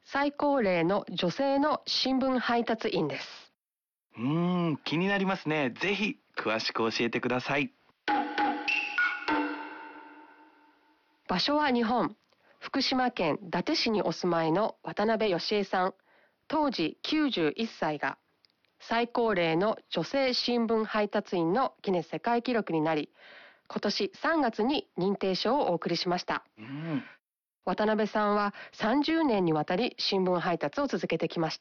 最高齢の女性の新聞配達員です。 気になりますね。ぜひ詳しく教えてください。 場所は日本、福島県伊達市にお住まいの渡辺芳恵さん、当時91歳が最高齢の女性新聞配達員のギネス世界記録になり、今年3月に認定証をお送りしました。渡辺さんは30年にわたり新聞配達を続けてきました。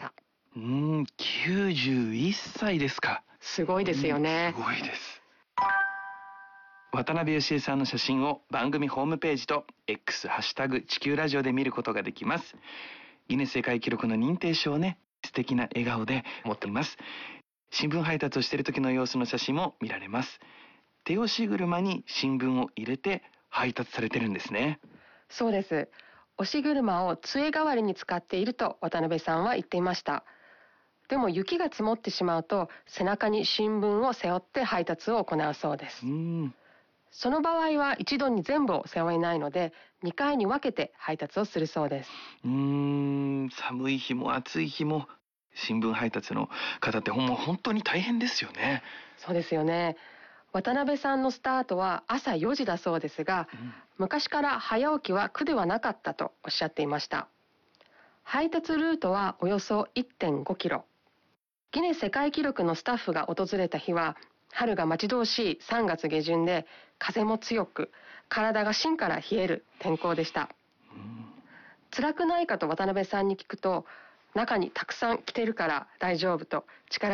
91歳ですか。 すごいですよね。 すごいです。渡辺芳恵さんの写真を番組ホームページと X ハッシュタグ地球ラジオで見ることができます。ギネス世界記録の認定証をね、素敵な笑顔で持っています。新聞配達をしている時の様子の写真も見られます。手押し車に新聞を入れて配達されてるんですね。 そうです。押し車を杖代わりに使っていると渡辺さんは言っていました。でも雪が積もってしまうと背中に新聞を背負って配達を行うそうです。その場合は一度に全部を背負えないので2回に分けて配達をするそうです。 寒い日も暑い日も新聞配達の方ってもう本当に大変ですよね。 そうですよね。渡辺さんのスタートは朝4時だそうですが、昔から早起きは苦ではなかったとおっしゃっていました。配達ルートはおよそ 1.5 キロ。ギネス世界記録のスタッフが訪れた日は春が待ち遠しい3月下旬で風も強く体が芯から冷える天候でした。辛くないかと渡辺さんに聞くと、中にたくさん着てるから大丈夫と力